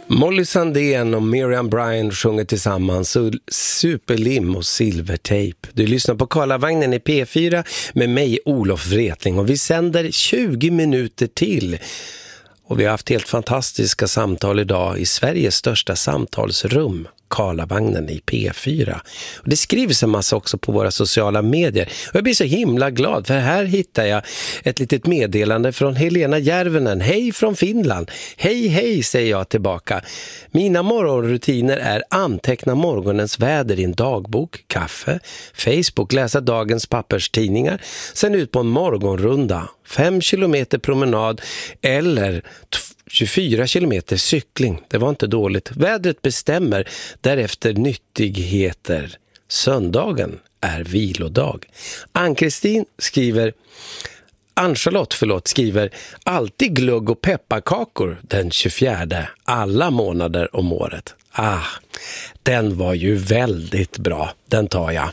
Molly Sandén och Miriam Bryant sjunger tillsammans Superlim och Silvertape. Du lyssnar på Karlavagnen i P4 med mig, Olof Wretling, och vi sänder 20 minuter till. Och vi har haft helt fantastiska samtal idag i Sveriges största samtalsrum, Karlavagnen i P4. Och det skrivs en massa också på våra sociala medier. Och jag blir så himla glad, för här hittar jag ett litet meddelande från Helena Järvenen. Hej från Finland. Hej, hej, säger jag tillbaka. Mina morgonrutiner är anteckna morgonens väder i en dagbok, kaffe, Facebook, läsa dagens papperstidningar, sen ut på en morgonrunda, 5 kilometer promenad eller 24 kilometer cykling. Det var inte dåligt. Vädret bestämmer, därefter nyttigheter. Söndagen är vilodag. Ann-Kristin skriver, Ann-Charlotte skriver, alltid glugg och pepparkakor den 24, alla månader om året. Den var ju väldigt bra. Den tar jag.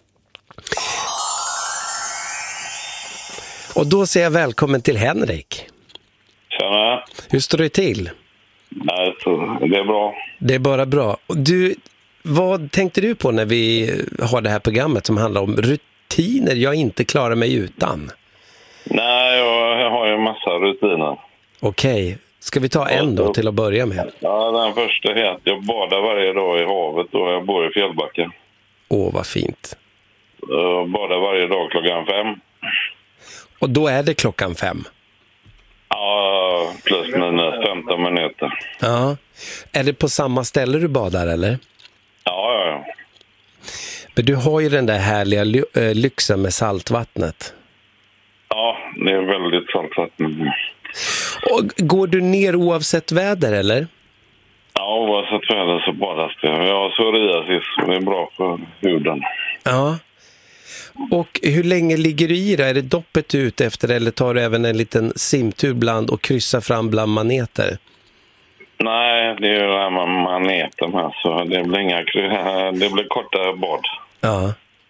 Och då säger jag välkommen till Henrik. Tjena. Hur står det till? Alltså, det är bra. Det är bara bra. Du, vad tänkte du på när vi har det här programmet som handlar om rutiner jag inte klarar mig utan? Nej, jag har ju en massa rutiner. Okej. Ska vi ta en då till att börja med? Ja, den första är att jag badar varje dag i havet och jag bor i Fjällbacka. Vad fint. Jag badar varje dag klockan 5. Och då är det klockan 5? Ja, plus minus 15 minuter. Ja. Är det på samma ställe du badar, eller? Ja. Men du har ju den där härliga lyxen med saltvattnet. Ja, det är väldigt saltvatten. Och går du ner oavsett väder, eller? Ja, oavsett väder så badas det. Jag har psoriasis, det är bra för huden. Ja. Och hur länge ligger du i då? Är det doppet ut efter, eller tar du även en liten simtur bland och kryssar fram bland maneter? Nej, det är ju det här med maneten här, så det blir det blir korta bad. Ja.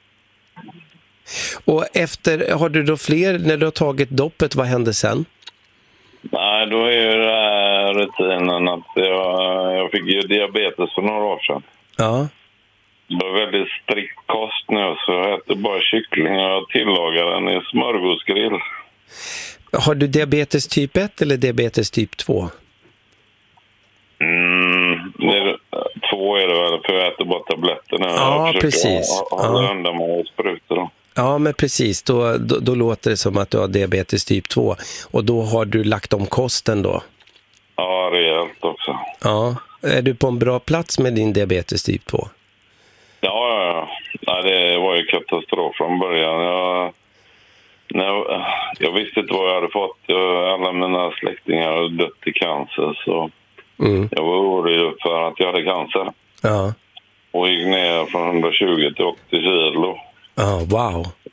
Och har du då fler, när du har tagit doppet, vad händer sen? Nej, då är ju det här rutinen att jag fick ju diabetes för några år sedan. Ja. Det var väldigt strikt kost nu, så jag äter bara kyckling och jag tillagar den i smörgåsgrill. Har du diabetes typ 1 eller diabetes typ 2? 2 är det väl, för jag äter bara tabletter nu. Ja, precis. Hålla undan mig och sprutor då. Ja, men precis. Då låter det som att du har diabetes typ 2. Och då har du lagt om kosten då? Ja, rejält också. Ja. Är du på en bra plats med din diabetes typ 2? Ja. Nej, det var ju katastrof från början. Jag visste inte vad jag hade fått. Alla mina släktingar hade dött i cancer, så jag var orolig för att jag hade cancer. Ja. Och gick ner från 120 till 80 kilo. Ja, wow.